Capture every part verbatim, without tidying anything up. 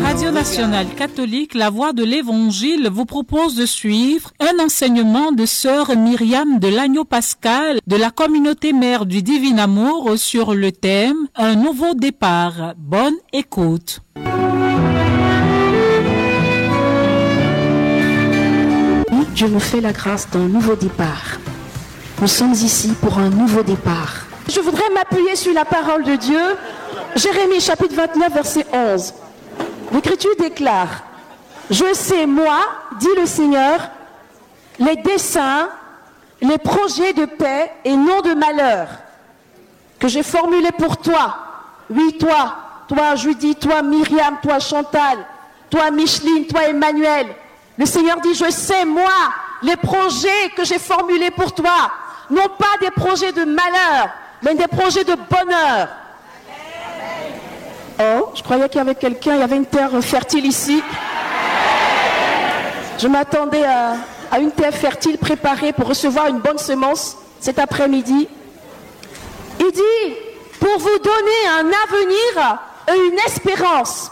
Radio nationale catholique, la voix de l'Évangile vous propose de suivre un enseignement de sœur Myriam de l'Agneau Pascal de la communauté mère du Divin Amour sur le thème « Un nouveau départ ». Bonne écoute. Dieu nous fait la grâce d'un nouveau départ. Nous sommes ici pour un nouveau départ. Je voudrais m'appuyer sur la parole de Dieu. Jérémie chapitre vingt-neuf verset onze. L'Écriture déclare: je sais, moi, dit le Seigneur, les desseins, les projets de paix et non de malheur que j'ai formulés pour toi. Oui, toi, toi Judy, toi Myriam, toi Chantal, toi Micheline, toi Emmanuel. Le Seigneur dit: je sais, moi, les projets que j'ai formulés pour toi, non pas des projets de malheur, mais des projets de bonheur. Oh, je croyais qu'il y avait quelqu'un, il y avait une terre fertile ici. Je m'attendais à, à une terre fertile préparée pour recevoir une bonne semence cet après-midi. Il dit: pour vous donner un avenir et une espérance.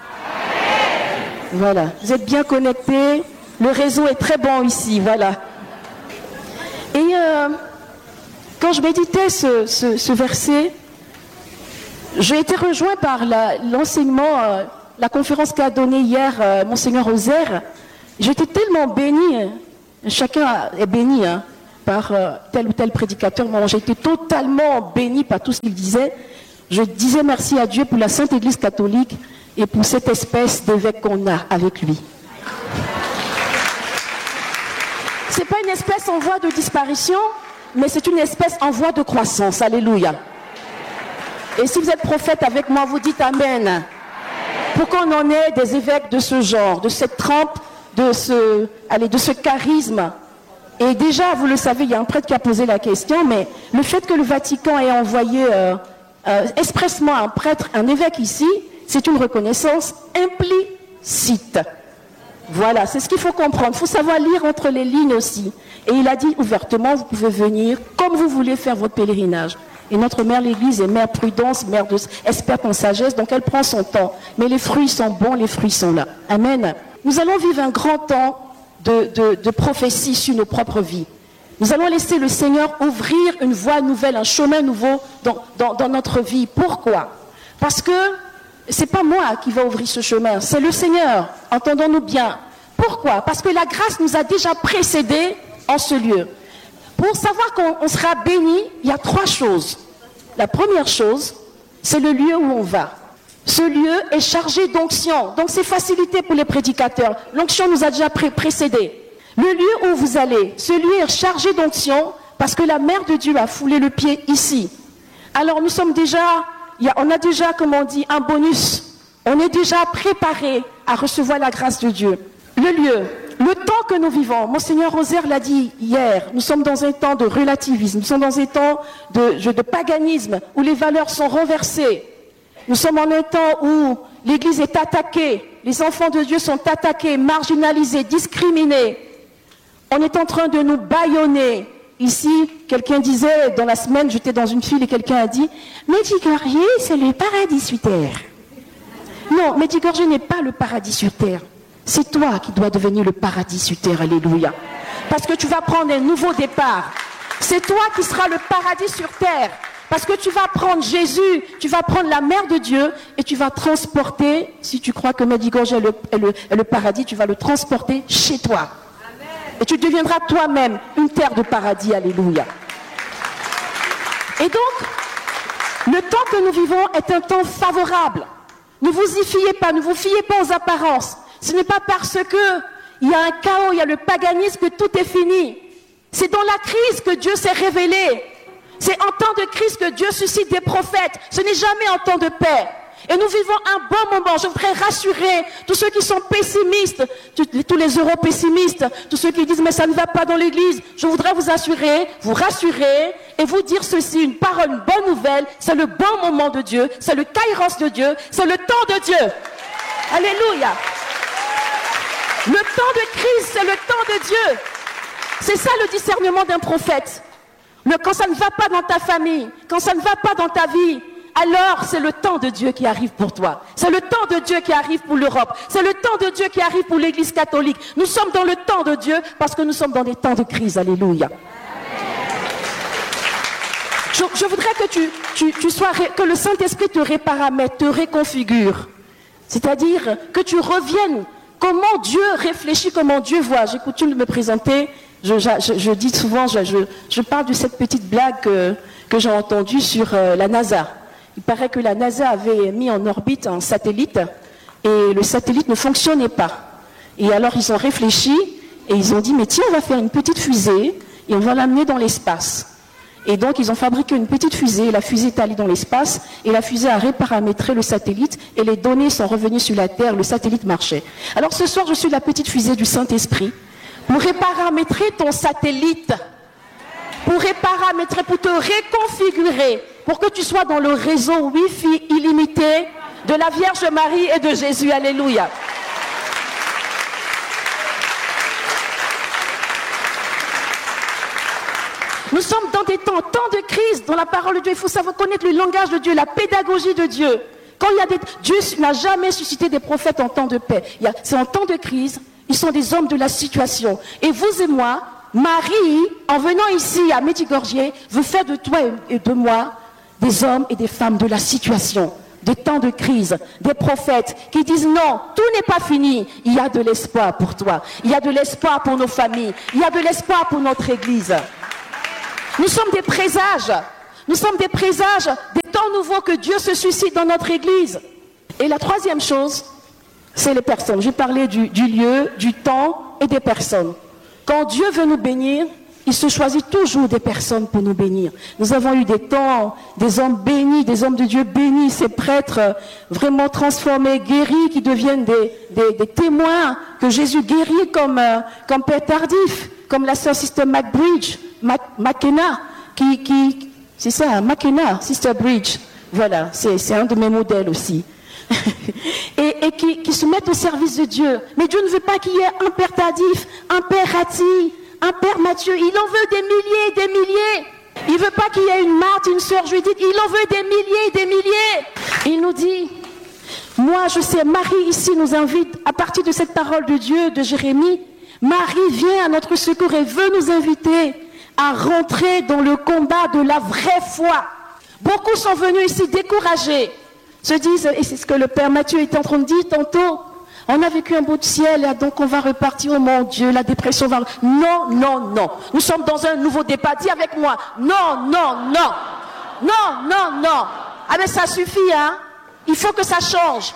Voilà, vous êtes bien connectés, le réseau est très bon ici, voilà. Et euh, quand je méditais ce, ce, ce verset, j'ai été rejoint par la, l'enseignement, euh, la conférence qu'a donnée hier euh, Monseigneur Ozer. J'étais tellement béni, hein. Chacun est béni hein, par euh, tel ou tel prédicateur. Moi, j'ai été totalement béni par tout ce qu'il disait. Je disais merci à Dieu pour la Sainte Église catholique et pour cette espèce d'évêque qu'on a avec lui. C'est pas une espèce en voie de disparition, mais c'est une espèce en voie de croissance. Alléluia. Et si vous êtes prophète avec moi, vous dites Amen. Pour qu'on en ait des évêques de ce genre, de cette trempe, de ce, allez, de ce charisme. Et déjà, vous le savez, il y a un prêtre qui a posé la question, mais le fait que le Vatican ait envoyé euh, euh, expressement un prêtre, un évêque ici, c'est une reconnaissance implicite. Voilà, c'est ce qu'il faut comprendre. Il faut savoir lire entre les lignes aussi. Et il a dit ouvertement, vous pouvez venir comme vous voulez faire votre pèlerinage. Et notre mère l'Église est mère prudence, mère de, experte en sagesse, donc elle prend son temps. Mais les fruits sont bons, les fruits sont là. Amen. Nous allons vivre un grand temps de, de, de prophétie sur nos propres vies. Nous allons laisser le Seigneur ouvrir une voie nouvelle, un chemin nouveau dans, dans, dans notre vie. Pourquoi? Parce que c'est pas moi qui va ouvrir ce chemin, c'est le Seigneur. Entendons-nous bien. Pourquoi? Parce que la grâce nous a déjà précédés en ce lieu. Pour savoir qu'on sera béni, il y a trois choses. La première chose, c'est le lieu où on va. Ce lieu est chargé d'onction, donc c'est facilité pour les prédicateurs. L'onction nous a déjà pré- précédés. Le lieu où vous allez, ce lieu est chargé d'onction parce que la Mère de Dieu a foulé le pied ici. Alors nous sommes déjà, il y a, on a déjà, comme on dit, un bonus. On est déjà préparé à recevoir la grâce de Dieu. Le lieu. Le temps que nous vivons, Monseigneur Ozer l'a dit hier, nous sommes dans un temps de relativisme, nous sommes dans un temps de, de paganisme, où les valeurs sont renversées. Nous sommes en un temps où l'Église est attaquée, les enfants de Dieu sont attaqués, marginalisés, discriminés. On est en train de nous bâillonner. Ici, quelqu'un disait, dans la semaine, j'étais dans une file et quelqu'un a dit « Medjugorje, c'est le paradis sur terre ». Non, Medjugorje n'est pas le paradis sur terre. C'est toi qui dois devenir le paradis sur terre, alléluia. Parce que tu vas prendre un nouveau départ. C'est toi qui seras le paradis sur terre. Parce que tu vas prendre Jésus, tu vas prendre la Mère de Dieu et tu vas transporter, si tu crois que Medjugorje est le, est, le, est le paradis, tu vas le transporter chez toi. Amen. Et tu deviendras toi-même une terre de paradis, alléluia. Et donc, le temps que nous vivons est un temps favorable. Ne vous y fiez pas, ne vous fiez pas aux apparences. Ce n'est pas parce que il y a un chaos, il y a le paganisme que tout est fini. C'est dans la crise que Dieu s'est révélé. C'est en temps de crise que Dieu suscite des prophètes. Ce n'est jamais en temps de paix. Et nous vivons un bon moment. Je voudrais rassurer tous ceux qui sont pessimistes, tous les euro-pessimistes, tous ceux qui disent mais ça ne va pas dans l'église. Je voudrais vous assurer, vous rassurer et vous dire ceci, une parole, une bonne nouvelle. C'est le bon moment de Dieu, c'est le kairos de Dieu, c'est le temps de Dieu. Alléluia. Le temps de crise, c'est le temps de Dieu. C'est ça le discernement d'un prophète. Le, quand ça ne va pas dans ta famille, quand ça ne va pas dans ta vie, alors c'est le temps de Dieu qui arrive pour toi. C'est le temps de Dieu qui arrive pour l'Europe. C'est le temps de Dieu qui arrive pour l'Église catholique. Nous sommes dans le temps de Dieu parce que nous sommes dans des temps de crise. Alléluia. Je, je voudrais que tu, tu, tu sois, que le Saint-Esprit te réparamètre, te réconfigure. C'est-à-dire que tu reviennes. Comment Dieu réfléchit, comment Dieu voit. J'ai coutume de me présenter. Je, je, je dis souvent, je, je, je parle de cette petite blague que, que j'ai entendue sur euh, la NASA. Il paraît que la NASA avait mis en orbite un satellite et le satellite ne fonctionnait pas. Et alors ils ont réfléchi et ils ont dit, mais tiens, on va faire une petite fusée et on va l'amener dans l'espace. Et donc ils ont fabriqué une petite fusée, la fusée est allée dans l'espace et la fusée a reparamétré le satellite et les données sont revenues sur la Terre, le satellite marchait. Alors ce soir je suis la petite fusée du Saint-Esprit pour reparamétrer ton satellite, pour reparamétrer, pour te réconfigurer, pour que tu sois dans le réseau Wi-Fi illimité de la Vierge Marie et de Jésus. Alléluia. Nous sommes dans des temps, temps de crise, dans la parole de Dieu. Il faut savoir connaître le langage de Dieu, la pédagogie de Dieu. Quand il y a des... Dieu n'a jamais suscité des prophètes en temps de paix. C'est en temps de crise. Ils sont des hommes de la situation. Et vous et moi, Marie, en venant ici à Medjugorje, veut faire de toi et de moi des hommes et des femmes de la situation, des temps de crise, des prophètes qui disent non, tout n'est pas fini. Il y a de l'espoir pour toi. Il y a de l'espoir pour nos familles. Il y a de l'espoir pour notre Église. Nous sommes des présages, nous sommes des présages des temps nouveaux que Dieu se suscite dans notre Église. Et la troisième chose, c'est les personnes. J'ai parlé du, du lieu, du temps et des personnes. Quand Dieu veut nous bénir, il se choisit toujours des personnes pour nous bénir. Nous avons eu des temps, des hommes bénis, des hommes de Dieu bénis, ces prêtres vraiment transformés, guéris, qui deviennent des, des, des témoins que Jésus guérit comme, euh, comme Père Tardif, comme la sœur Sister McBridge, McKenna, qui, qui c'est ça, hein, McKenna, Sister Bridge, voilà, c'est un de mes modèles aussi. et et qui, qui se mettent au service de Dieu. Mais Dieu ne veut pas qu'il y ait un Père Tardif, un Père Ratti, un Père Mathieu. Il en veut des milliers et des milliers. Il ne veut pas qu'il y ait une Marthe, une sœur Judith. Il en veut des milliers et des milliers. Il nous dit, moi je sais, Marie ici nous invite, à partir de cette parole de Dieu, de Jérémie, Marie vient à notre secours et veut nous inviter à rentrer dans le combat de la vraie foi. Beaucoup sont venus ici découragés, se disent, et c'est ce que le Père Mathieu était en train de dire tantôt, on a vécu un bout de ciel, donc on va repartir, oh mon Dieu, la dépression va... Non, non, non. Nous sommes dans un nouveau débat. Dis avec moi, non, non, non. Non, non, non. Ah mais ça suffit, hein. Il faut que ça change.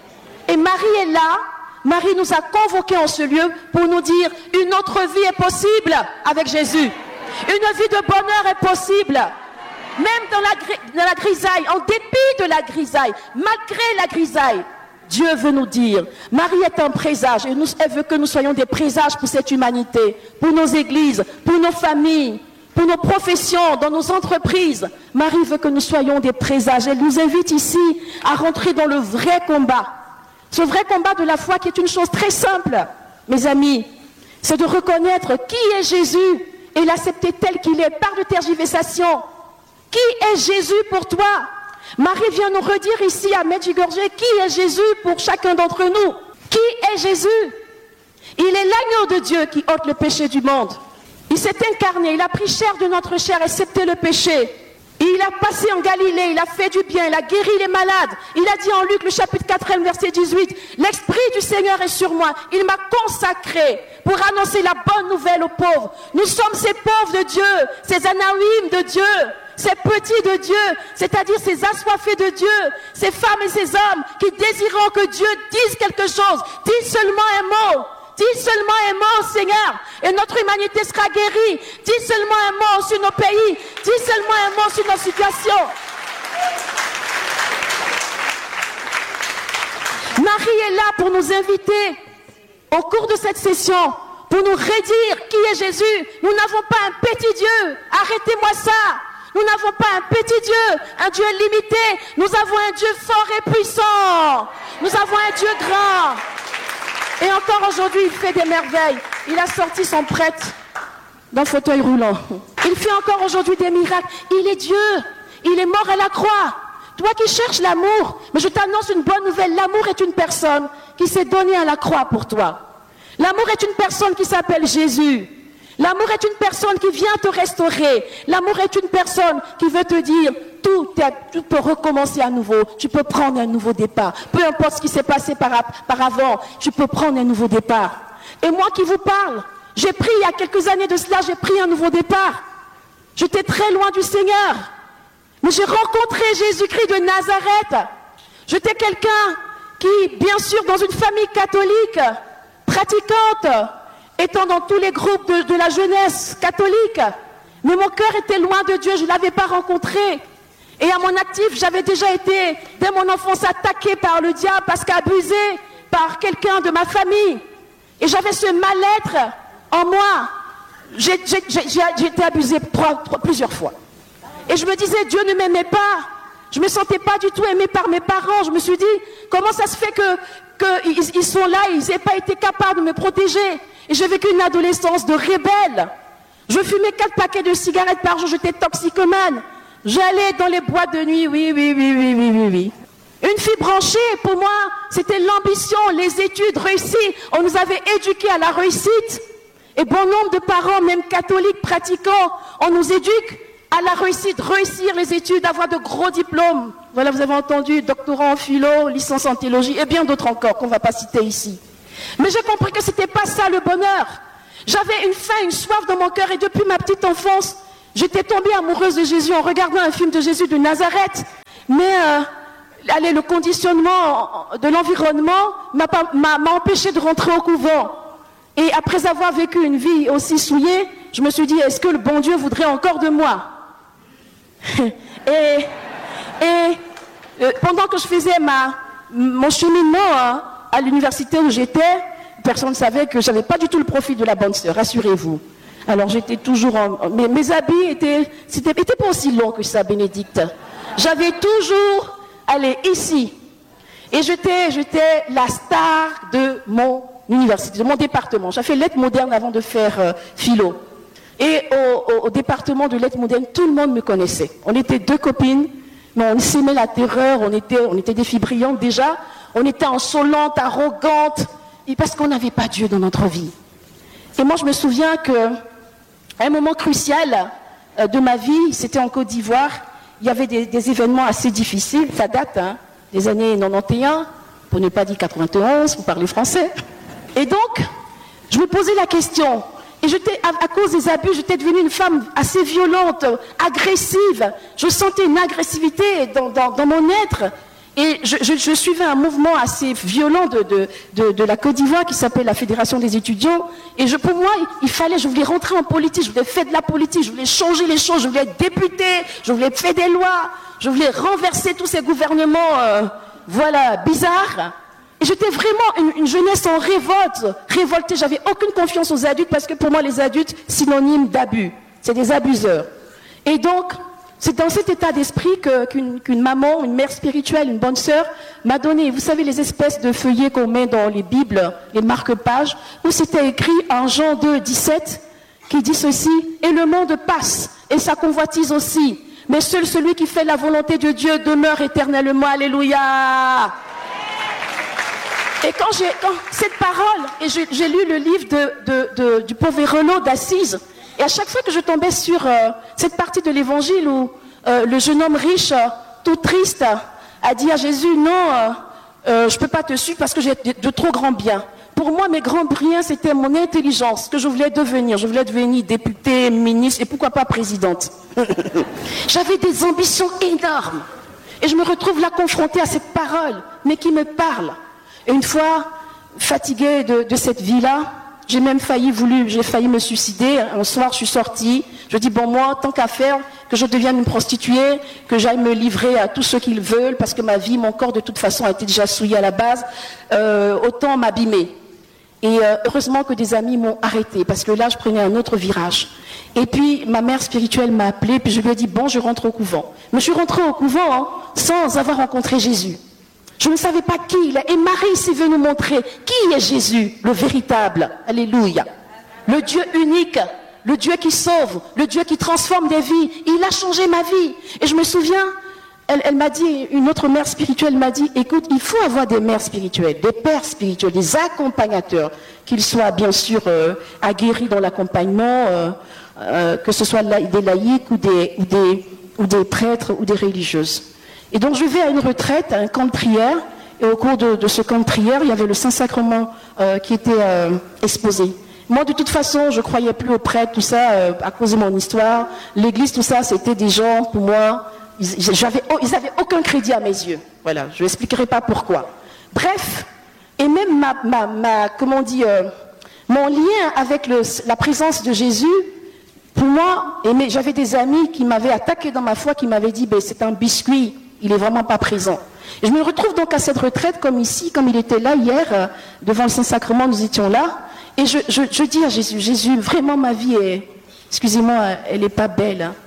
Et Marie est là. Marie nous a convoqués en ce lieu pour nous dire, une autre vie est possible avec Jésus. Une vie de bonheur est possible. Même dans la, dans la grisaille, en dépit de la grisaille, malgré la grisaille, Dieu veut nous dire, Marie est un présage et nous, elle veut que nous soyons des présages pour cette humanité, pour nos églises, pour nos familles, pour nos professions, dans nos entreprises. Marie veut que nous soyons des présages. Elle nous invite ici à rentrer dans le vrai combat. Ce vrai combat de la foi qui est une chose très simple, mes amis, c'est de reconnaître qui est Jésus et l'accepter tel qu'il est, par de tergiversations. Qui est Jésus pour toi? Marie vient nous redire ici à Medjugorje qui est Jésus pour chacun d'entre nous. Qui est Jésus? Il est l'agneau de Dieu qui ôte le péché du monde. Il s'est incarné, il a pris chair de notre chair, accepté le péché. Il a passé en Galilée, il a fait du bien, il a guéri les malades. Il a dit en Luc, le chapitre quatre, verset dix-huit, « L'Esprit du Seigneur est sur moi, il m'a consacré pour annoncer la bonne nouvelle aux pauvres. » Nous sommes ces pauvres de Dieu, ces anaïm de Dieu, ces petits de Dieu, c'est-à-dire ces assoiffés de Dieu, ces femmes et ces hommes qui désireront que Dieu dise quelque chose. Dis seulement un mot. Dis seulement un mot, Seigneur, et notre humanité sera guérie. Dis seulement un mot sur nos pays. Dis seulement un mot sur nos situations. Marie est là pour nous inviter au cours de cette session, pour nous redire qui est Jésus. Nous n'avons pas un petit Dieu. Arrêtez-moi ça. Nous n'avons pas un petit Dieu, un Dieu limité. Nous avons un Dieu fort et puissant. Nous avons un Dieu grand. Et encore aujourd'hui, il fait des merveilles. Il a sorti son prêtre d'un fauteuil roulant. Il fait encore aujourd'hui des miracles. Il est Dieu. Il est mort à la croix toi qui cherches l'amour, mais je t'annonce une bonne nouvelle. L'amour est une personne qui s'est donnée à la croix pour toi. L'amour est une personne qui s'appelle Jésus. L'amour est une personne qui vient te restaurer. L'amour est une personne qui veut te dire, tout, est, tout peut recommencer à nouveau. Tu peux prendre un nouveau départ. Peu importe ce qui s'est passé par, par avant, tu peux prendre un nouveau départ. Et moi qui vous parle, j'ai pris, il y a quelques années de cela, j'ai pris un nouveau départ. J'étais très loin du Seigneur. Mais j'ai rencontré Jésus-Christ de Nazareth. J'étais quelqu'un qui, bien sûr, dans une famille catholique, pratiquante, étant dans tous les groupes de, de la jeunesse catholique. Mais mon cœur était loin de Dieu, je ne l'avais pas rencontré. Et à mon actif, j'avais déjà été, dès mon enfance, attaqué par le diable parce qu'abusé par quelqu'un de ma famille. Et j'avais ce mal-être en moi. J'ai été abusé plusieurs fois. Et je me disais, Dieu ne m'aimait pas. Je ne me sentais pas du tout aimé par mes parents. Je me suis dit, comment ça se fait que, que ils, ils sont là, ils n'aient pas été capables de me protéger. Et j'ai vécu une adolescence de rebelle. Je fumais quatre paquets de cigarettes par jour, j'étais toxicomane. J'allais dans les boîtes de nuit, oui, oui, oui, oui, oui, oui, oui. Une fille branchée, pour moi, c'était l'ambition, les études réussies. On nous avait éduqués à la réussite. Et bon nombre de parents, même catholiques, pratiquants, on nous éduque à la réussite, réussir les études, avoir de gros diplômes. Voilà, vous avez entendu, doctorat en philo, licence en théologie, et bien d'autres encore qu'on ne va pas citer ici. Mais j'ai compris que ce n'était pas ça le bonheur. J'avais une faim, une soif dans mon cœur, et depuis ma petite enfance, j'étais tombée amoureuse de Jésus en regardant un film de Jésus de Nazareth. Mais euh, allez, le conditionnement de l'environnement m'a empêché de rentrer au couvent. Et après avoir vécu une vie aussi souillée, je me suis dit, est-ce que le bon Dieu voudrait encore de moi? Et, et euh, pendant que je faisais ma, mon cheminement hein, à l'université où j'étais, personne ne savait que je n'avais pas du tout le profil de la bonne sœur, rassurez-vous. Alors j'étais toujours en... Mes, mes habits étaient... C'était pas aussi long que ça, Bénédicte. J'avais toujours... Allez, ici. Et j'étais j'étais la star de mon université, de mon département. J'ai fait lettres modernes avant de faire euh, philo. Et au, au, au département de lettres modernes, tout le monde me connaissait. On était deux copines, mais on s'aimait la terreur, on était, on était des filles brillantes déjà. On était insolentes, arrogantes, et parce qu'on n'avait pas Dieu dans notre vie. Et moi, je me souviens que à un moment crucial euh, de ma vie, c'était en Côte d'Ivoire, il y avait des, des événements assez difficiles, ça date hein, des années quatre-vingt-onze, pour ne pas dire quatre-vingt-onze, vous parlez français. Et donc, je me posais la question, et j'étais, à, à cause des abus, j'étais devenue une femme assez violente, agressive, je sentais une agressivité dans, dans, dans mon être, et je, je, je suivais un mouvement assez violent de, de, de, de la Côte d'Ivoire qui s'appelle la Fédération des étudiants. Et je, pour moi, il fallait, je voulais rentrer en politique, je voulais faire de la politique, je voulais changer les choses, je voulais être députée, je voulais faire des lois, je voulais renverser tous ces gouvernements, euh, voilà, bizarres. Et j'étais vraiment une, une jeunesse en révolte, révoltée. J'avais aucune confiance aux adultes parce que pour moi, les adultes, synonyme d'abus. C'est des abuseurs. Et donc, c'est dans cet état d'esprit que, qu'une, qu'une maman, une mère spirituelle, une bonne sœur m'a donné, vous savez, les espèces de feuillets qu'on met dans les Bibles, les marque-pages, où c'était écrit en Jean deux, dix-sept, qui dit ceci, « Et le monde passe, et sa convoitise aussi, mais seul celui qui fait la volonté de Dieu demeure éternellement. » Alléluia. Et quand j'ai quand cette parole, et j'ai, j'ai lu le livre de, de, de, du Poverello d'Assise, et à chaque fois que je tombais sur euh, cette partie de l'évangile où euh, le jeune homme riche, euh, tout triste, a dit à Jésus, non, euh, euh, je ne peux pas te suivre parce que j'ai de, de trop grands biens. Pour moi, mes grands biens, c'était mon intelligence, que je voulais devenir. Je voulais devenir députée, ministre, et pourquoi pas présidente. J'avais des ambitions énormes. Et je me retrouve là confrontée à cette parole, mais qui me parle. Et une fois, fatiguée de, de cette vie-là, j'ai même failli voulu, j'ai failli me suicider. Un soir, je suis sortie. Je dis, bon, moi, tant qu'à faire, que je devienne une prostituée, que j'aille me livrer à tous ceux qu'ils veulent, parce que ma vie, mon corps, de toute façon, a été déjà souillé à la base, euh, autant m'abîmer. Et euh, heureusement que des amis m'ont arrêté, parce que là, je prenais un autre virage. Et puis, ma mère spirituelle m'a appelée, puis je lui ai dit, bon, je rentre au couvent. Mais je suis rentrée au couvent hein, sans avoir rencontré Jésus. Je ne savais pas qui il est. Et Marie s'est venue nous montrer qui est Jésus, le véritable. Alléluia. Le Dieu unique, le Dieu qui sauve, le Dieu qui transforme des vies. Il a changé ma vie. Et je me souviens, elle, elle m'a dit, une autre mère spirituelle m'a dit, écoute, il faut avoir des mères spirituelles, des pères spirituels, des accompagnateurs, qu'ils soient bien sûr euh, aguerris dans l'accompagnement, euh, euh, que ce soit des laïcs ou des, ou, des, ou des prêtres ou des religieuses. Et donc je vais à une retraite, à un camp de prière, et au cours de, de ce camp de prière, il y avait le Saint-Sacrement euh, qui était euh, exposé. Moi, de toute façon, je ne croyais plus aux prêtres, tout ça, euh, à cause de mon histoire. L'église, tout ça, c'était des gens, pour moi, ils n'avaient ils avaient aucun crédit à mes yeux. Voilà, je n'expliquerai pas pourquoi. Bref, et même ma, ma, ma comment on dit, euh, mon lien avec le, la présence de Jésus, pour moi, j'avais des amis qui m'avaient attaqué dans ma foi, qui m'avaient dit, ben, c'est un biscuit, il n'est vraiment pas présent. Et je me retrouve donc à cette retraite, comme ici, comme il était là hier, euh, devant le Saint-Sacrement, nous étions là. Et je, je, je dis à Jésus, Jésus, vraiment ma vie est, excusez-moi, elle n'est pas belle. Hein.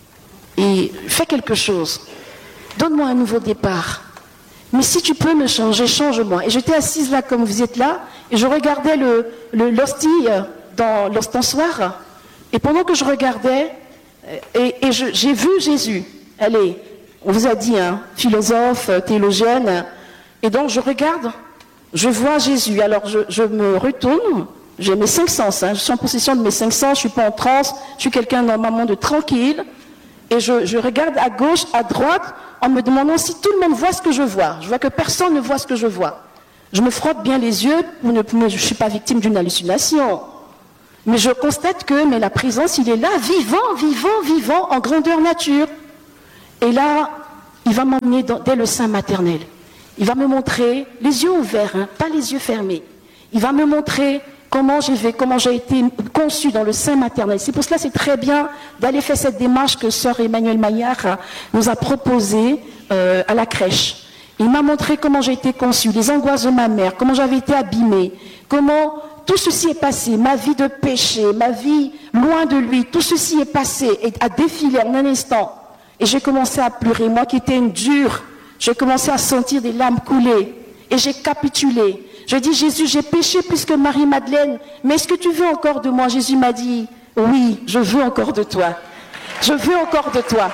Et fais quelque chose. Donne-moi un nouveau départ. Mais si tu peux me changer, change-moi. Et j'étais assise là comme vous êtes là, et je regardais le, le, l'hostie dans l'ostensoir. Et pendant que je regardais, et, et je, j'ai vu Jésus. Allez, on vous a dit, hein, philosophe, théologienne. Et donc je regarde, je vois Jésus. Alors je, je me retourne. J'ai mes cinq sens, hein. Je suis en possession de mes cinq sens, je ne suis pas en transe, je suis quelqu'un normalement de tranquille. Et je, je regarde à gauche, à droite, en me demandant si tout le monde voit ce que je vois. Je vois que personne ne voit ce que je vois. Je me frotte bien les yeux, pour ne, je ne suis pas victime d'une hallucination. Mais je constate que mais la présence, il est là, vivant, vivant, vivant, en grandeur nature. Et là, il va m'emmener dans, dès le sein maternel. Il va me montrer, les yeux ouverts, hein, pas les yeux fermés. Il va me montrer comment j'ai fait, comment j'ai été conçue dans le sein maternel. C'est pour cela c'est très bien d'aller faire cette démarche que sœur Emmanuelle Maillard nous a proposée euh, à la crèche. Il m'a montré comment j'ai été conçue, les angoisses de ma mère, comment j'avais été abîmée, comment tout ceci est passé, ma vie de péché, ma vie loin de lui, tout ceci est passé et a défilé en un instant. Et j'ai commencé à pleurer, moi qui étais une dure, j'ai commencé à sentir des larmes couler et j'ai capitulé. Je dis, Jésus, j'ai péché plus que Marie-Madeleine, mais est-ce que tu veux encore de moi? Jésus m'a dit, oui, je veux encore de toi. Je veux encore de toi.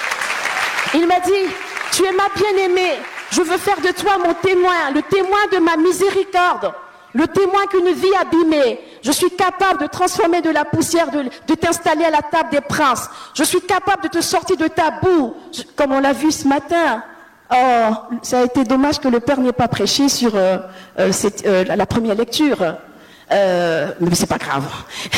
Il m'a dit, tu es ma bien-aimée, je veux faire de toi mon témoin, le témoin de ma miséricorde, le témoin qu'une vie abîmée. Je suis capable de transformer de la poussière, de, de t'installer à la table des princes. Je suis capable de te sortir de ta boue, comme on l'a vu ce matin. Oh, ça a été dommage que le Père n'ait pas prêché sur euh, euh, cette, euh, la première lecture. Euh, mais c'est pas grave.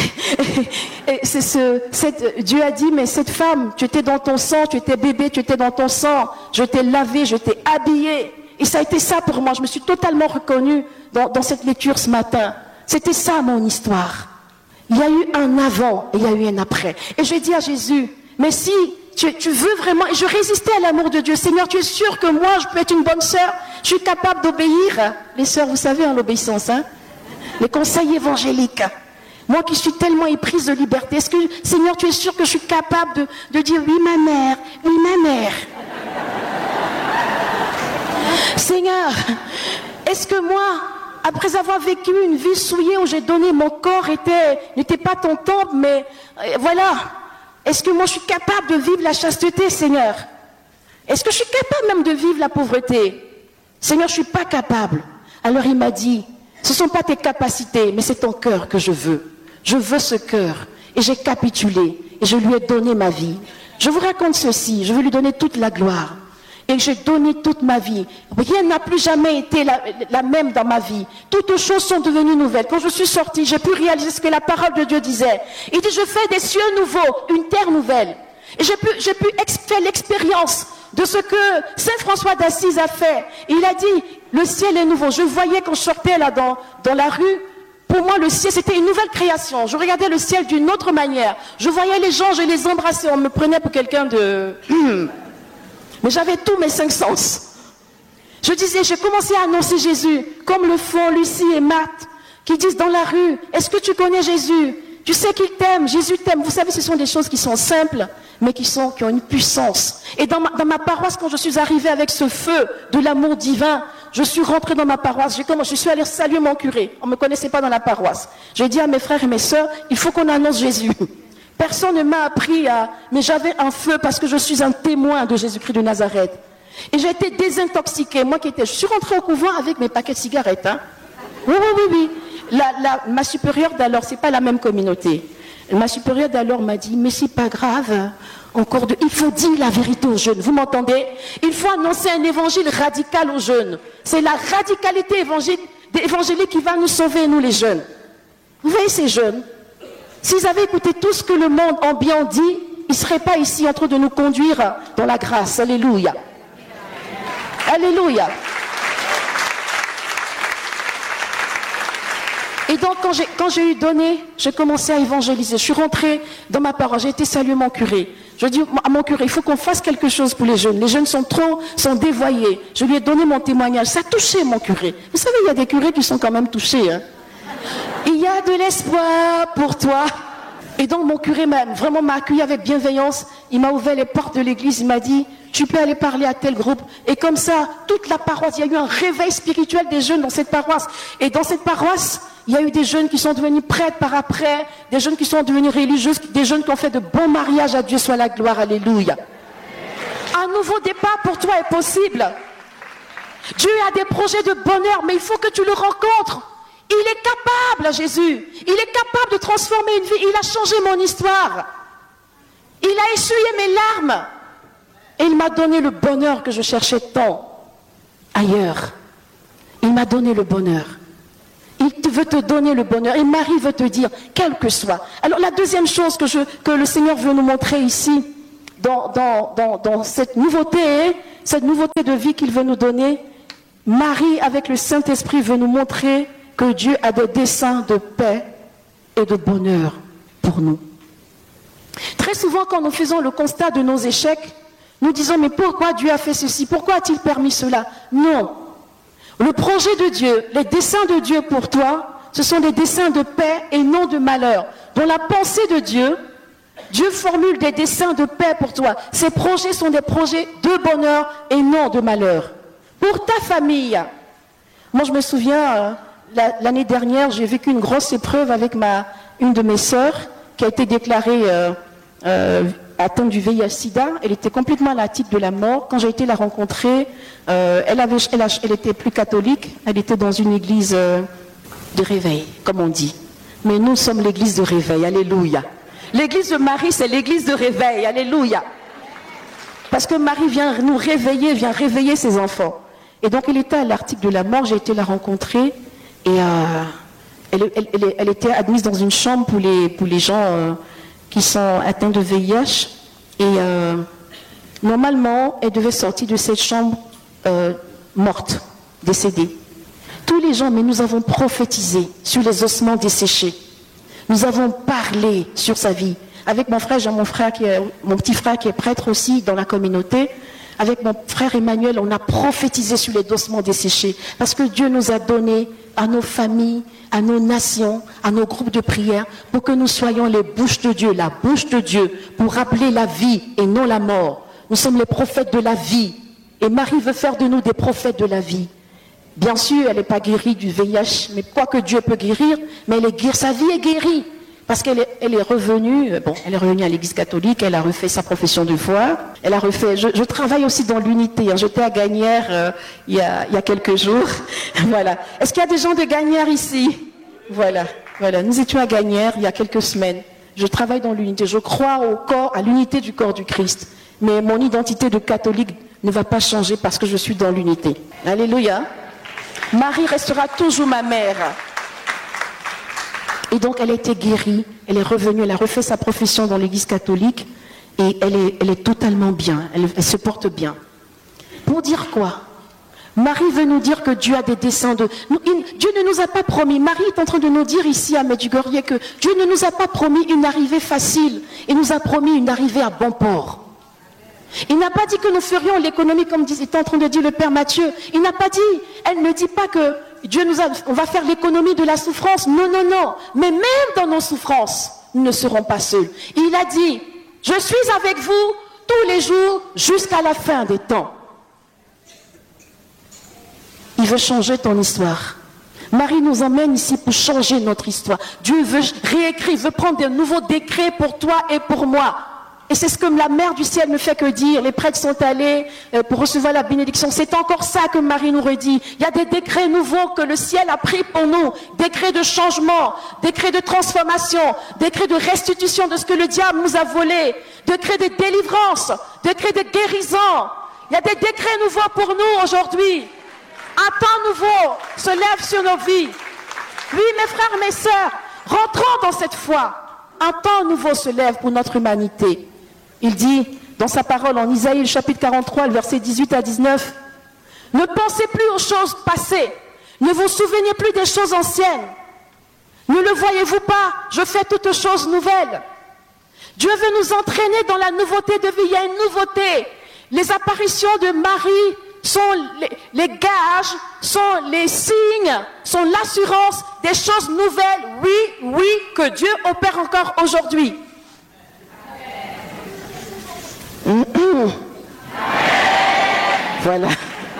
Et c'est ce, cette, Dieu a dit, mais cette femme, tu étais dans ton sang, tu étais bébé, tu étais dans ton sang, je t'ai lavé, je t'ai habillé. Et ça a été ça pour moi. Je me suis totalement reconnue dans, dans cette lecture ce matin. C'était ça mon histoire. Il y a eu un avant et il y a eu un après. Et je dis à Jésus, mais si Tu, tu veux vraiment, et je résistais à l'amour de Dieu. Seigneur, tu es sûr que moi, je peux être une bonne sœur? Je suis capable d'obéir. Les sœurs, vous savez, hein, l'obéissance, hein? Les conseils évangéliques. Moi qui suis tellement éprise de liberté, est-ce que, Seigneur, tu es sûr que je suis capable de, de dire oui, ma mère, oui, ma mère? Seigneur, est-ce que moi, après avoir vécu une vie souillée où j'ai donné mon corps, était, n'était pas ton temple, mais euh, voilà. Est-ce que moi je suis capable de vivre la chasteté, Seigneur? Est-ce que je suis capable même de vivre la pauvreté? Seigneur, je ne suis pas capable. Alors il m'a dit, ce ne sont pas tes capacités, mais c'est ton cœur que je veux. Je veux ce cœur. Et j'ai capitulé. Et je lui ai donné ma vie. Je vous raconte ceci, je veux lui donner toute la gloire. Et j'ai donné toute ma vie. Rien n'a plus jamais été la, la même dans ma vie. Toutes choses sont devenues nouvelles. Quand je suis sortie, j'ai pu réaliser ce que la parole de Dieu disait. Il dit, je fais des cieux nouveaux, une terre nouvelle. Et j'ai pu, j'ai pu faire l'expérience de ce que Saint François d'Assise a fait. Et il a dit, le ciel est nouveau. Je voyais quand je sortais là dans, dans la rue, pour moi, le ciel, c'était une nouvelle création. Je regardais le ciel d'une autre manière. Je voyais les gens, je les embrassais. On me prenait pour quelqu'un de... Mais j'avais tous mes cinq sens. Je disais, j'ai commencé à annoncer Jésus, comme le font Lucie et Marthe, qui disent dans la rue, est-ce que tu connais Jésus? Tu sais qu'il t'aime, Jésus t'aime. Vous savez, ce sont des choses qui sont simples, mais qui, sont, qui ont une puissance. Et dans ma, dans ma paroisse, quand je suis arrivée avec ce feu de l'amour divin, je suis rentrée dans ma paroisse, j'ai commencé, je suis allée saluer mon curé. On ne me connaissait pas dans la paroisse. J'ai dit à mes frères et mes sœurs, il faut qu'on annonce Jésus. Personne ne m'a appris à... Mais j'avais un feu parce que je suis un témoin de Jésus-Christ de Nazareth. Et j'ai été désintoxiquée. Moi qui étais, je suis rentrée au couvent avec mes paquets de cigarettes. Hein. Oui, oui, oui, oui. La, la, ma supérieure d'alors, c'est pas la même communauté. Ma supérieure d'alors m'a dit, mais c'est pas grave. Encore de, il faut dire la vérité aux jeunes. Vous m'entendez? Il faut annoncer un évangile radical aux jeunes. C'est la radicalité évangélique qui va nous sauver, nous les jeunes. Vous voyez ces jeunes? S'ils avaient écouté tout ce que le monde ambiant dit, ils ne seraient pas ici en train de nous conduire dans la grâce. Alléluia. Alléluia. Et donc, quand j'ai, quand j'ai eu donné, j'ai commencé à évangéliser. Je suis rentrée dans ma paroisse, j'ai été saluer mon curé. Je dis à mon curé, il faut qu'on fasse quelque chose pour les jeunes. Les jeunes sont trop, sont dévoyés. Je lui ai donné mon témoignage. Ça a touché mon curé. Vous savez, il y a des curés qui sont quand même touchés. Hein. Il y a de l'espoir pour toi. Et donc, mon curé m'a vraiment m'a accueilli avec bienveillance. Il m'a ouvert les portes de l'église. Il m'a dit, tu peux aller parler à tel groupe. Et comme ça, toute la paroisse, il y a eu un réveil spirituel des jeunes dans cette paroisse. Et dans cette paroisse, il y a eu des jeunes qui sont devenus prêtres par après, des jeunes qui sont devenus religieux, des jeunes qui ont fait de bons mariages. À Dieu soit la gloire, alléluia. Un nouveau départ pour toi est possible. Dieu a des projets de bonheur, mais il faut que tu le rencontres. Il est capable, Jésus. Il est capable de transformer une vie. Il a changé mon histoire. Il a essuyé mes larmes. Et il m'a donné le bonheur que je cherchais tant ailleurs. Il m'a donné le bonheur. Il veut te donner le bonheur. Et Marie veut te dire, quel que soit. Alors la deuxième chose que, je, que le Seigneur veut nous montrer ici, dans, dans, dans, dans cette nouveauté, cette nouveauté de vie qu'il veut nous donner, Marie, avec le Saint-Esprit, veut nous montrer que Dieu a des desseins de paix et de bonheur pour nous. Très souvent, quand nous faisons le constat de nos échecs, nous disons, mais pourquoi Dieu a fait ceci? Pourquoi a-t-il permis cela? Non. Le projet de Dieu, les desseins de Dieu pour toi, ce sont des desseins de paix et non de malheur. Dans la pensée de Dieu, Dieu formule des desseins de paix pour toi. Ces projets sont des projets de bonheur et non de malheur. Pour ta famille, moi je me souviens, l'année dernière, j'ai vécu une grosse épreuve avec ma, une de mes sœurs qui a été déclarée euh, euh, atteinte du V I H sida. Elle était complètement à la titre de la mort. Quand j'ai été la rencontrer, euh, elle, avait, elle, a, elle était plus catholique. Elle était dans une église euh, de réveil, comme on dit. Mais nous sommes l'église de réveil. Alléluia. L'église de Marie, c'est l'église de réveil. Alléluia. Parce que Marie vient nous réveiller, vient réveiller ses enfants. Et donc, elle était à l'article de la mort. J'ai été la rencontrer. Et euh, elle, elle, elle, elle était admise dans une chambre pour les, pour les gens euh, qui sont atteints de V I H. Et euh, normalement, elle devait sortir de cette chambre euh, morte, décédée. Tous les gens, mais nous avons prophétisé sur les ossements desséchés. Nous avons parlé sur sa vie. Avec mon frère, j'ai mon frère qui est, mon petit frère qui est prêtre aussi dans la communauté. Avec mon frère Emmanuel, on a prophétisé sur les ossements desséchés. Parce que Dieu nous a donné à nos familles, à nos nations, à nos groupes de prière, pour que nous soyons les bouches de Dieu, la bouche de Dieu, pour rappeler la vie et non la mort. Nous sommes les prophètes de la vie. Et Marie veut faire de nous des prophètes de la vie. Bien sûr, elle n'est pas guérie du V I H, mais quoi que Dieu peut guérir, mais elle est guérie, sa vie est guérie. Parce qu'elle est, elle est revenue, bon, elle est revenue à l'église catholique, elle a refait sa profession de foi, elle a refait, je, je travaille aussi dans l'unité, hein, j'étais à Gagnères euh, il, y a, il y a quelques jours, voilà. Est-ce qu'il y a des gens de Gagnères ici? Voilà, voilà, nous étions à Gagnères il y a quelques semaines, je travaille dans l'unité, je crois au corps, à l'unité du corps du Christ, mais mon identité de catholique ne va pas changer parce que je suis dans l'unité. Alléluia. Marie restera toujours ma mère. Et donc, elle a été guérie, elle est revenue, elle a refait sa profession dans l'église catholique et elle est, elle est totalement bien, elle, elle se porte bien. Pour dire quoi? Marie veut nous dire que Dieu a des desseins de... Nous, il, Dieu ne nous a pas promis, Marie est en train de nous dire ici à Medjugorje que Dieu ne nous a pas promis une arrivée facile, il nous a promis une arrivée à bon port. Il n'a pas dit que nous ferions l'économie comme était en train de dire le Père Matthieu. Il n'a pas dit, elle ne dit pas que Dieu nous a, on va faire l'économie de la souffrance. Non, non, non. Mais même dans nos souffrances, nous ne serons pas seuls. Il a dit, je suis avec vous tous les jours jusqu'à la fin des temps. Il veut changer ton histoire. Marie nous emmène ici pour changer notre histoire. Dieu veut réécrire, veut prendre de nouveaux décrets pour toi et pour moi. Et c'est ce que la mère du ciel ne fait que dire. Les prêtres sont allés pour recevoir la bénédiction. C'est encore ça que Marie nous redit. Il y a des décrets nouveaux que le ciel a pris pour nous. Décrets de changement, décrets de transformation, décrets de restitution de ce que le diable nous a volé, décrets de délivrance, décrets de guérison. Il y a des décrets nouveaux pour nous aujourd'hui. Un temps nouveau se lève sur nos vies. Oui, mes frères, mes sœurs, rentrons dans cette foi. Un temps nouveau se lève pour notre humanité. Il dit dans sa parole en Isaïe, le chapitre quarante-trois, le verset dix-huit à dix-neuf, « Ne pensez plus aux choses passées, ne vous souvenez plus des choses anciennes. Ne le voyez-vous pas, je fais toutes choses nouvelles. » Dieu veut nous entraîner dans la nouveauté de vie. Il y a une nouveauté. Les apparitions de Marie sont les, les gages, sont les signes, sont l'assurance des choses nouvelles, oui, oui, que Dieu opère encore aujourd'hui. Mmh, mmh. Voilà.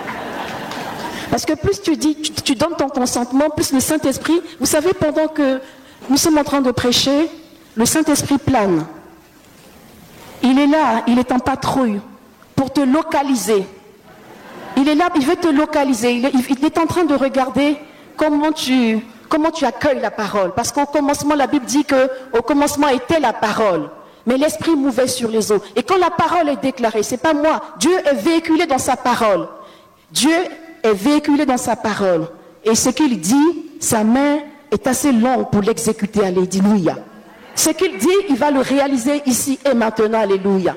Parce que plus tu dis, tu, tu donnes ton consentement, plus le Saint-Esprit, vous savez, pendant que nous sommes en train de prêcher, le Saint-Esprit plane. Il est là, il est en patrouille pour te localiser. Il est là, il veut te localiser. Il est, il est en train de regarder comment tu, comment tu accueilles la parole. Parce qu'au commencement, la Bible dit qu'au commencement était la parole. Mais l'Esprit mouvait sur les eaux. Et quand la parole est déclarée, c'est pas moi. Dieu est véhiculé dans sa parole. Dieu est véhiculé dans sa parole. Et ce qu'il dit, sa main est assez longue pour l'exécuter. Alléluia. Ce qu'il dit, il va le réaliser ici et maintenant. Alléluia.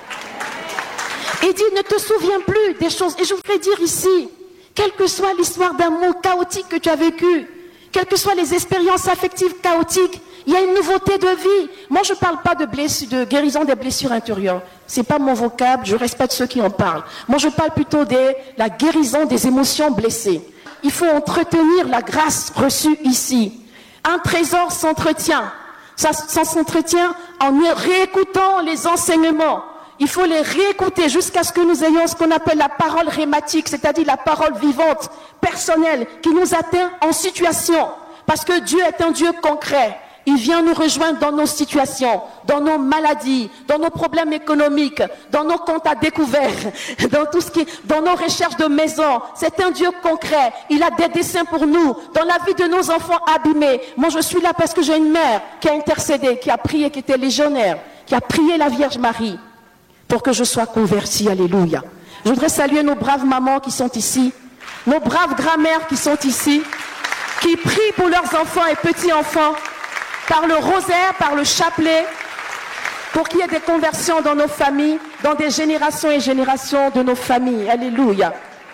Il dit, ne te souviens plus des choses. Et je voudrais dire ici, quelle que soit l'histoire d'amour chaotique que tu as vécue, quelles que soient les expériences affectives chaotiques, il y a une nouveauté de vie. Moi, je ne parle pas de, blessure, de guérison des blessures intérieures. Ce n'est pas mon vocable, je respecte ceux qui en parlent. Moi, je parle plutôt de la guérison des émotions blessées. Il faut entretenir la grâce reçue ici. Un trésor s'entretient. Ça, ça s'entretient en réécoutant les enseignements. Il faut les réécouter jusqu'à ce que nous ayons ce qu'on appelle la parole rhématique, c'est-à-dire la parole vivante, personnelle, qui nous atteint en situation. Parce que Dieu est un Dieu concret. Il vient nous rejoindre dans nos situations, dans nos maladies, dans nos problèmes économiques, dans nos comptes à découvert, dans tout ce qui, dans nos recherches de maison. C'est un Dieu concret. Il a des desseins pour nous, dans la vie de nos enfants abîmés. Moi, je suis là parce que j'ai une mère qui a intercédé, qui a prié, qui était légionnaire, qui a prié la Vierge Marie pour que je sois convertie. Alléluia. Je voudrais saluer nos braves mamans qui sont ici, nos braves grand-mères qui sont ici, qui prient pour leurs enfants et petits-enfants, par le rosaire, par le chapelet, pour qu'il y ait des conversions dans nos familles, dans des générations et générations de nos familles. Alléluia.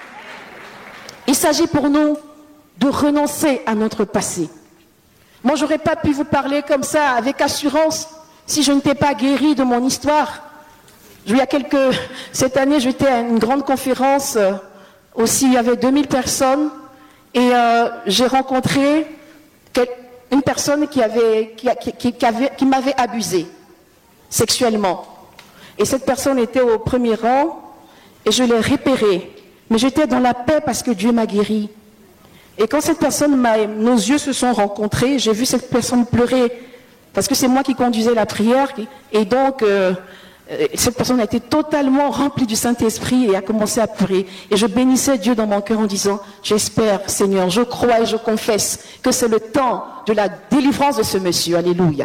Il s'agit pour nous de renoncer à notre passé. Moi, je n'aurais pas pu vous parler comme ça, avec assurance, si je n'étais pas guérie de mon histoire. Il y a quelques... Cette année, j'étais à une grande conférence, euh, aussi, il y avait deux mille personnes, et euh, j'ai rencontré quelques... une personne qui, avait, qui, qui, qui, avait, qui m'avait abusé sexuellement. Et cette personne était au premier rang et je l'ai repérée. Mais j'étais dans la paix parce que Dieu m'a guéri. Et quand cette personne m'a, nos yeux se sont rencontrés, j'ai vu cette personne pleurer parce que c'est moi qui conduisais la prière. Et donc, euh, cette personne a été totalement remplie du Saint-Esprit et a commencé à pleurer. Et je bénissais Dieu dans mon cœur en disant, j'espère, Seigneur, je crois et je confesse que c'est le temps de la délivrance de ce monsieur. Alléluia.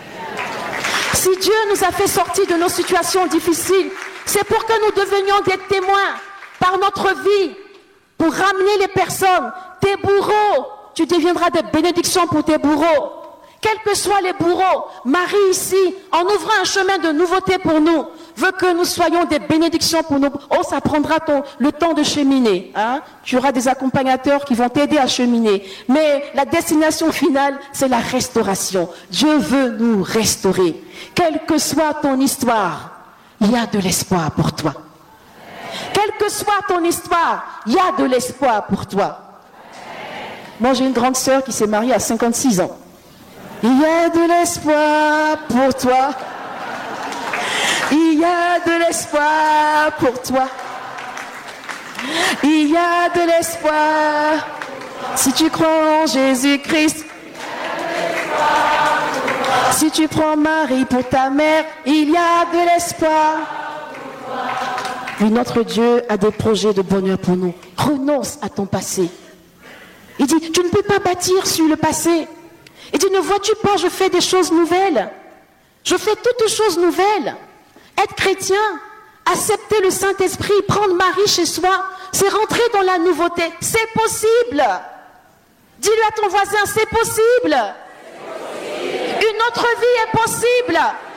Si Dieu nous a fait sortir de nos situations difficiles, c'est pour que nous devenions des témoins par notre vie, pour ramener les personnes. Tes bourreaux, tu deviendras des bénédictions pour tes bourreaux. Quels que soient les bourreaux, Marie ici, en ouvrant un chemin de nouveauté pour nous, veut que nous soyons des bénédictions pour nous. Oh, ça prendra ton, le temps de cheminer. Hein? Tu auras des accompagnateurs qui vont t'aider à cheminer. Mais la destination finale, c'est la restauration. Dieu veut nous restaurer. Quelle que soit ton histoire, il y a de l'espoir pour toi. Quelle que soit ton histoire, il y a de l'espoir pour toi. Moi, j'ai une grande sœur qui s'est mariée à cinquante-six ans. Il y a de l'espoir pour toi. Il y a de l'espoir pour toi. Il y a de l'espoir. Si tu crois en Jésus-Christ. Il y a de l'espoir pour toi. Si tu prends Marie pour ta mère, il y a de l'espoir. Oui, notre Dieu a des projets de bonheur pour nous. Renonce à ton passé. Il dit, tu ne peux pas bâtir sur le passé. Il dit, ne vois-tu pas, je fais des choses nouvelles. Je fais toutes choses nouvelles. Être chrétien, accepter le Saint-Esprit, prendre Marie chez soi, c'est rentrer dans la nouveauté. C'est possible. Dis-le à ton voisin, c'est possible. Une autre vie est possible.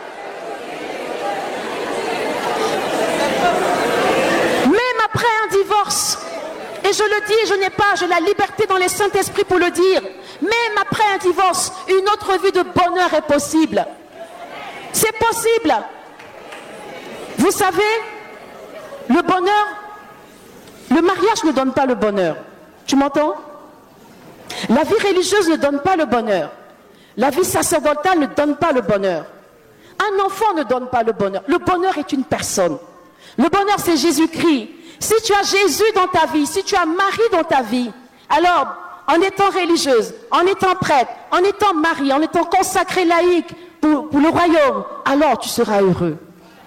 Même après un divorce, et je le dis, je n'ai pas, j'ai la liberté dans les Saint-Esprit pour le dire, même après un divorce, une autre vie de bonheur est possible. C'est possible. Vous savez, le bonheur, le mariage ne donne pas le bonheur. Tu m'entends? La vie religieuse ne donne pas le bonheur. La vie sacerdotale ne donne pas le bonheur. Un enfant ne donne pas le bonheur. Le bonheur est une personne. Le bonheur, c'est Jésus-Christ. Si tu as Jésus dans ta vie, si tu as Marie dans ta vie, alors, en étant religieuse, en étant prêtre, en étant Marie, en étant consacrée laïque pour, pour le royaume, alors tu seras heureux.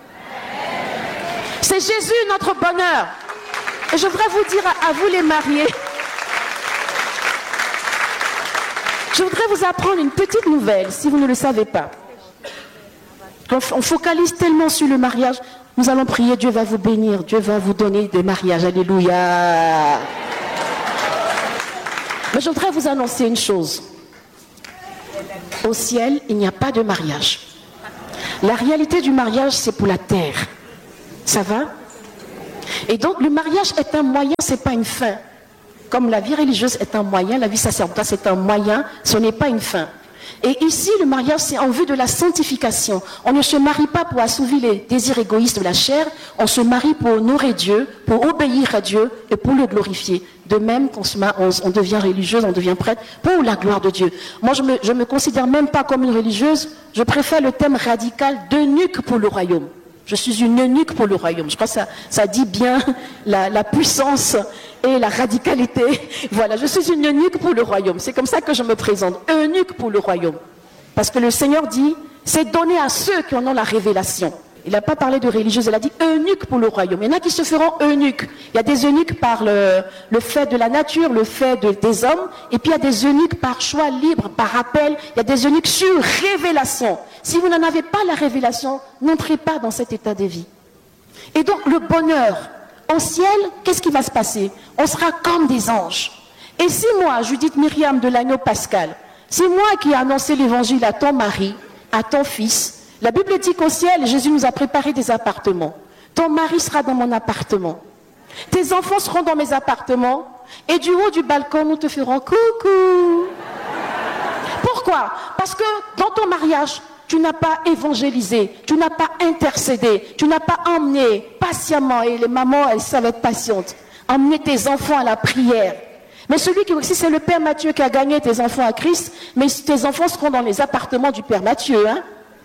C'est Jésus notre bonheur. Et je voudrais vous dire à, à vous les mariés, je voudrais vous apprendre une petite nouvelle, si vous ne le savez pas. On, on focalise tellement sur le mariage. Nous allons prier, Dieu va vous bénir, Dieu va vous donner des mariages, alléluia. Mais je voudrais vous annoncer une chose. Au ciel, il n'y a pas de mariage. La réalité du mariage, c'est pour la terre. Ça va? Et donc, le mariage est un moyen, ce n'est pas une fin. Comme la vie religieuse est un moyen, la vie sacerdotale, c'est un moyen, ce n'est pas une fin. Et ici, le mariage, c'est en vue de la sanctification. On ne se marie pas pour assouvir les désirs égoïstes de la chair, on se marie pour honorer Dieu, pour obéir à Dieu et pour le glorifier. De même qu'on se marie, on, on devient religieuse, on devient prêtre pour la gloire de Dieu. Moi, je me, je me considère même pas comme une religieuse, je préfère le thème radical d'eunuque pour le royaume. Je suis une eunuque pour le royaume. Je crois que ça, ça dit bien la, la puissance et la radicalité. Voilà, je suis une eunuque pour le royaume. C'est comme ça que je me présente, eunuque pour le royaume. Parce que le Seigneur dit, c'est donné à ceux qui en ont la révélation. Il n'a pas parlé de religieuse, il a dit eunuque pour le royaume. Il y en a qui se feront eunuques. Il y a des eunuques par le, le fait de la nature, le fait de, des hommes. Et puis il y a des eunuques par choix libre, par appel. Il y a des eunuques sur révélation. Si vous n'en avez pas la révélation, n'entrez pas dans cet état de vie. Et donc le bonheur, au ciel, qu'est-ce qui va se passer? On sera comme des anges. Et si moi, Judith Myriam de l'agneau pascal, c'est moi qui ai annoncé l'évangile à ton mari, à ton fils, la Bible dit qu'au ciel, Jésus nous a préparé des appartements. Ton mari sera dans mon appartement. Tes enfants seront dans mes appartements. Et du haut du balcon, nous te ferons coucou. Pourquoi? Parce que dans ton mariage, tu n'as pas évangélisé, tu n'as pas intercédé, tu n'as pas emmené patiemment, et les mamans, elles savent être patientes, emmener tes enfants à la prière. Mais celui qui, si c'est le Père Mathieu qui a gagné tes enfants à Christ, mais tes enfants seront dans les appartements du Père Mathieu, hein?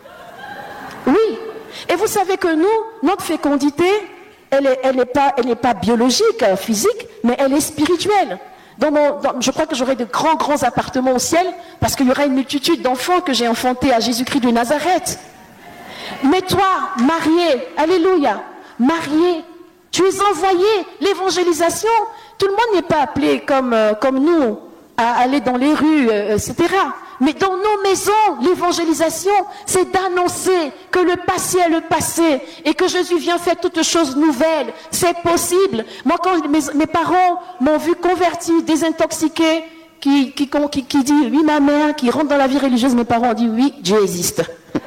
Oui. Et vous savez que nous, notre fécondité, elle n'est elle est pas, elle n'est pas biologique, physique, mais elle est spirituelle. Dans mon, dans, je crois que j'aurai de grands, grands appartements au ciel, parce qu'il y aura une multitude d'enfants que j'ai enfantés à Jésus-Christ de Nazareth. Mais toi, marié, alléluia, marié, tu es envoyé, l'évangélisation, tout le monde n'est pas appelé comme, euh, comme nous, à aller dans les rues, euh, et cetera. Mais dans nos maisons, l'évangélisation, c'est d'annoncer que le passé est le passé et que Jésus vient faire toutes choses nouvelles. C'est possible. Moi, quand mes, mes parents m'ont vu converti, désintoxiqué, qui, qui, qui, qui dit oui ma mère, qui rentre dans la vie religieuse, mes parents ont dit oui, Dieu existe.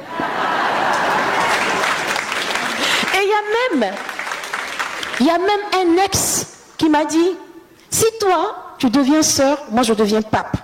Et il y a même, il y a même un ex qui m'a dit, si toi, tu deviens sœur, moi je deviens pape.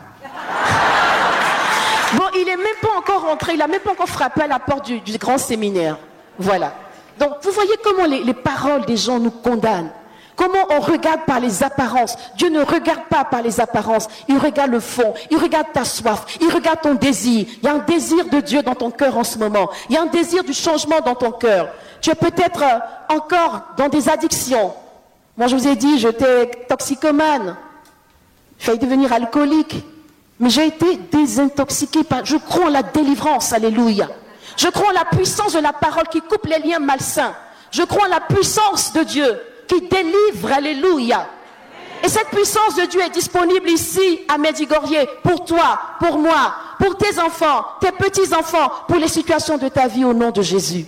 Bon, il n'est même pas encore rentré, il n'a même pas encore frappé à la porte du, du grand séminaire. Voilà. Donc, vous voyez comment les, les paroles des gens nous condamnent. Comment on regarde par les apparences. Dieu ne regarde pas par les apparences. Il regarde le fond. Il regarde ta soif. Il regarde ton désir. Il y a un désir de Dieu dans ton cœur en ce moment. Il y a un désir du changement dans ton cœur. Tu es peut-être euh, encore dans des addictions. Moi, je vous ai dit, j'étais toxicomane. J'ai failli devenir alcoolique. Mais j'ai été désintoxiquée par... Je crois en la délivrance, alléluia. Je crois en la puissance de la parole qui coupe les liens malsains. Je crois en la puissance de Dieu qui délivre, alléluia. Et cette puissance de Dieu est disponible ici à Medjugorje pour toi, pour moi, pour tes enfants, tes petits-enfants, pour les situations de ta vie au nom de Jésus.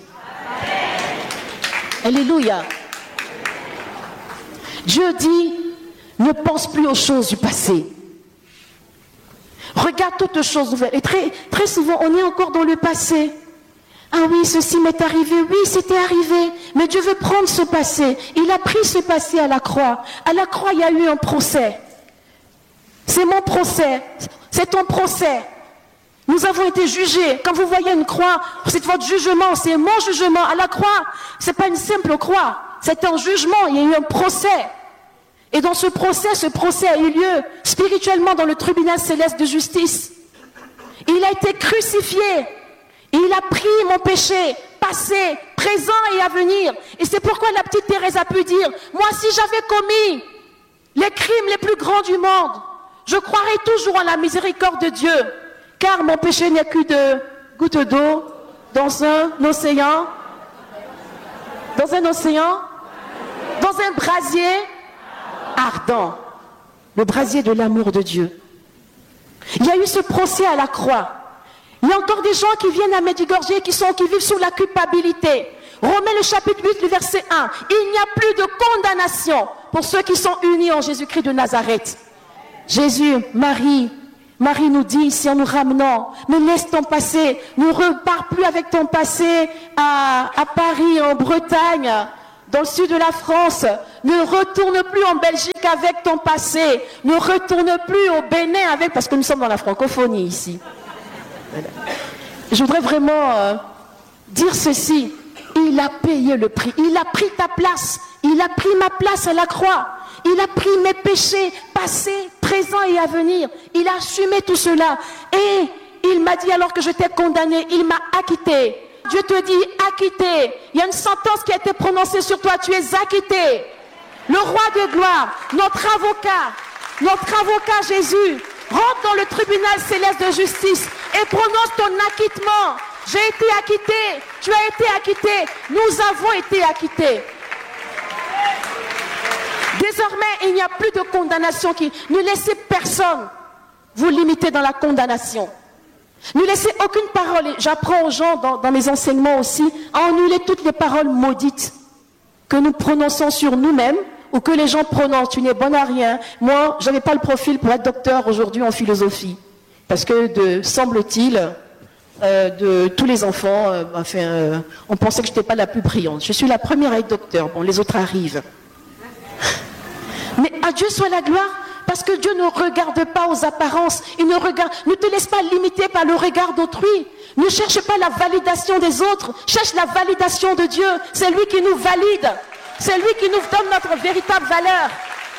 Alléluia. Dieu dit, ne pense plus aux choses du passé. Regarde toutes choses nouvelles. Et très, très souvent, on est encore dans le passé. Ah oui, ceci m'est arrivé. Oui, c'était arrivé. Mais Dieu veut prendre ce passé. Il a pris ce passé à la croix. À la croix, il y a eu un procès. C'est mon procès. C'est ton procès. Nous avons été jugés. Quand vous voyez une croix, c'est votre jugement. C'est mon jugement. À la croix, c'est pas une simple croix. C'est un jugement. Il y a eu un procès. Et dans ce procès, ce procès a eu lieu spirituellement dans le tribunal céleste de justice. Il a été crucifié. Il a pris mon péché, passé, présent et à venir. Et c'est pourquoi la petite Thérèse a pu dire, moi si j'avais commis les crimes les plus grands du monde, je croirais toujours en la miséricorde de Dieu. Car mon péché n'est que de gouttes d'eau dans un océan, dans un océan, dans un brasier ardent. Le brasier de l'amour de Dieu. Il y a eu ce procès à la croix. Il y a encore des gens qui viennent à Medjugorje qui sont, qui vivent sous la culpabilité. Romains le chapitre huit, le verset un. Il n'y a plus de condamnation pour ceux qui sont unis en Jésus-Christ de Nazareth. Jésus, Marie, Marie nous dit ici en nous ramenant, mais laisse ton passé, ne repars plus avec ton passé à, à Paris, en Bretagne, dans le sud de la France. Ne retourne plus en Belgique avec ton passé. Ne retourne plus au Bénin avec, parce que nous sommes dans la francophonie ici. Voilà. Je voudrais vraiment euh, dire ceci. Il a payé le prix. Il a pris ta place. Il a pris ma place à la croix. Il a pris mes péchés passés, présents et à venir. Il a assumé tout cela. Et il m'a dit alors que j'étais condamné, il m'a acquitté. Dieu te dit acquitté. Il y a une sentence qui a été prononcée sur toi. Tu es acquitté. Le roi de gloire, notre avocat, notre avocat Jésus, rentre dans le tribunal céleste de justice et prononce ton acquittement. J'ai été acquitté, tu as été acquitté, nous avons été acquittés. Désormais, il n'y a plus de condamnation qui... Ne laissez personne vous limiter dans la condamnation. Ne laissez aucune parole. J'apprends aux gens dans, dans mes enseignements aussi à annuler toutes les paroles maudites que nous prononçons sur nous-mêmes ou que les gens prononcent. Tu n'es bon à rien. Moi, je n'avais pas le profil pour être docteur aujourd'hui en philosophie. Parce que, de, semble-t-il, euh, de tous les enfants, euh, enfin, euh, on pensait que je n'étais pas la plus brillante. Je suis la première à être docteur. Bon, les autres arrivent. Mais à Dieu soit la gloire, parce que Dieu ne regarde pas aux apparences. Il ne regarde, ne te laisse pas limiter par le regard d'autrui. Ne cherche pas la validation des autres. Cherche la validation de Dieu. C'est lui qui nous valide. C'est lui qui nous donne notre véritable valeur.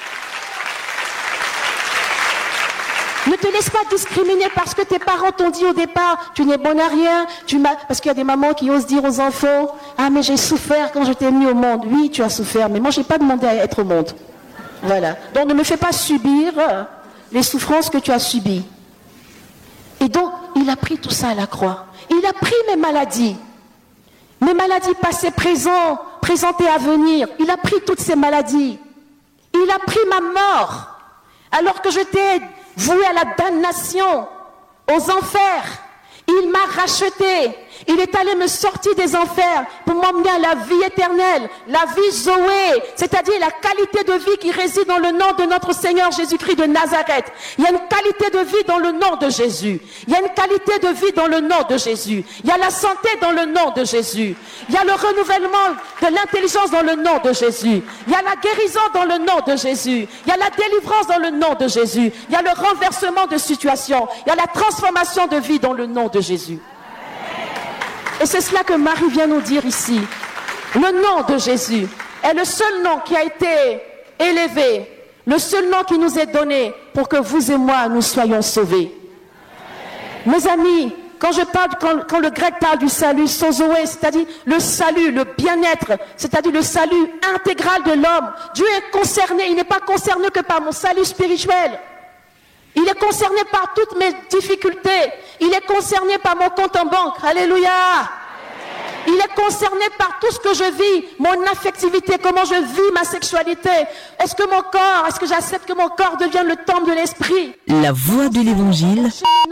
Ne te laisse pas discriminer parce que tes parents t'ont dit au départ, tu n'es bon à rien. Tu m'as... Parce qu'il y a des mamans qui osent dire aux enfants, ah mais j'ai souffert quand je t'ai mis au monde. Oui, tu as souffert, mais moi je n'ai pas demandé à être au monde. Voilà. Donc ne me fais pas subir les souffrances que tu as subies. Et donc, il a pris tout ça à la croix. Il a pris mes maladies. Mes maladies passées, présentes, présentes et à venir. Il a pris toutes ces maladies. Il a pris ma mort. Alors que j'étais voué à la damnation, aux enfers. Il m'a racheté. Il est allé me sortir des enfers pour m'emmener à la vie éternelle, la vie Zoé, c'est-à-dire la qualité de vie qui réside dans le nom de notre Seigneur Jésus-Christ de Nazareth. Il y a une qualité de vie dans le nom de Jésus. Il y a une qualité de vie dans le nom de Jésus. Il y a la santé dans le nom de Jésus. Il y a le renouvellement de l'intelligence dans le nom de Jésus. Il y a la guérison dans le nom de Jésus. Il y a la délivrance dans le nom de Jésus. Il y a le renversement de situation. Il y a la transformation de vie dans le nom de Jésus. Et c'est cela que Marie vient nous dire ici. Le nom de Jésus est le seul nom qui a été élevé, le seul nom qui nous est donné pour que vous et moi, nous soyons sauvés. Mes amis, quand je parle, quand, quand le grec parle du salut, sozoé, c'est-à-dire le salut, le bien-être, c'est-à-dire le salut intégral de l'homme, Dieu est concerné, il n'est pas concerné que par mon salut spirituel. Il est concerné par toutes mes difficultés. Il est concerné par mon compte en banque. Alléluia. Il est concerné par tout ce que je vis, mon affectivité, comment je vis ma sexualité. Est-ce que mon corps, est-ce que j'accepte que mon corps devienne le temple de l'esprit? La voix de l'évangile.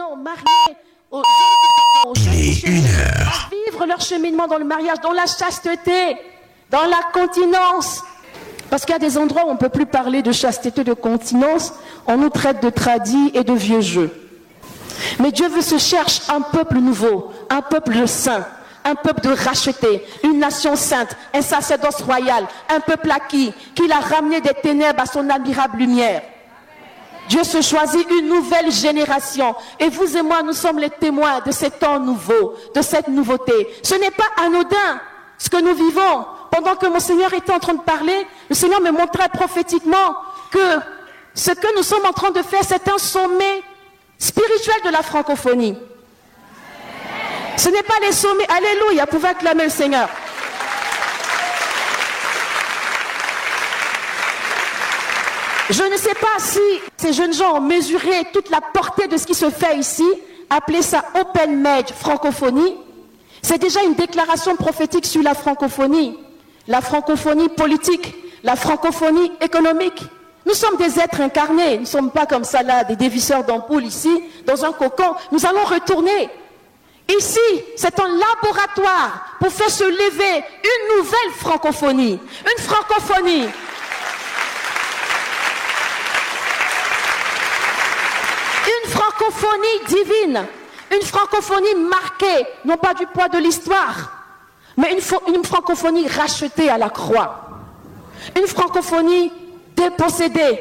Il est une heure. À vivre leur cheminement dans le mariage, dans la chasteté, dans la continence. Parce qu'il y a des endroits où on ne peut plus parler de chasteté, de continence. On nous traite de tradis et de vieux jeux. Mais Dieu veut se chercher un peuple nouveau, un peuple saint. Un peuple de racheté, une nation sainte, un sacerdoce royal, un peuple acquis, qu'il a ramené des ténèbres à son admirable lumière. Dieu se choisit une nouvelle génération. Et vous et moi, nous sommes les témoins de ces temps nouveaux, de cette nouveauté. Ce n'est pas anodin ce que nous vivons. Pendant que mon Seigneur était en train de parler, le Seigneur me montrait prophétiquement que ce que nous sommes en train de faire, c'est un sommet spirituel de la francophonie. Ce n'est pas les sommets. Alléluia, pouvez acclamer le Seigneur. Je ne sais pas si ces jeunes gens ont mesuré toute la portée de ce qui se fait ici. Appelez ça Open Med Francophonie. C'est déjà une déclaration prophétique sur la francophonie. La francophonie politique, la francophonie économique. Nous sommes des êtres incarnés. Nous ne sommes pas comme ça là, des dévisseurs d'ampoules ici, dans un cocon. Nous allons retourner. Ici, c'est un laboratoire pour faire se lever une nouvelle francophonie. Une francophonie. Une francophonie divine. Une francophonie marquée, non pas du poids de l'histoire, mais une, une francophonie rachetée à la croix. Une francophonie dépossédée